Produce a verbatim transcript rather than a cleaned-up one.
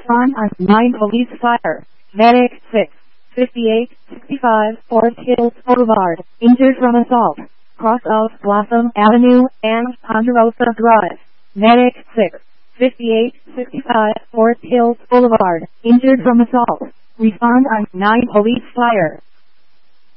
Respond on nine Police Fire. Medic six fifty-eight sixty-five Forest Hills Boulevard. Injured from assault. Cross of Blossom Avenue and Ponderosa Drive. Medic six fifty-eight sixty-five Forest Hills Boulevard. Injured from assault. Respond on nine Police Fire.